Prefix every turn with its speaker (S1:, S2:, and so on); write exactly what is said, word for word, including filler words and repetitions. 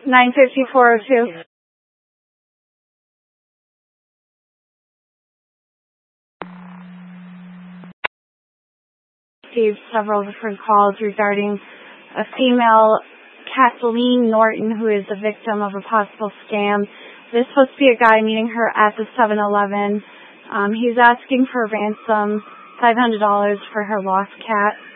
S1: nine fifty four oh two. Received several different calls regarding a female, Kathleen Norton, who is a victim of a possible scam. There's supposed to be a guy meeting her at the seven eleven. Um, he's asking for ransom, five hundred dollars for her lost cat.